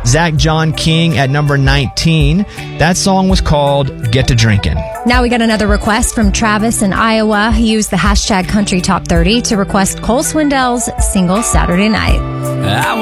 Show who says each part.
Speaker 1: Zach John King at number 19. That song was called Get to Drinkin'.
Speaker 2: Now we got another request from Travis in Iowa. He used the hashtag Country Top 30 to request Cole Swindell's single Saturday Night.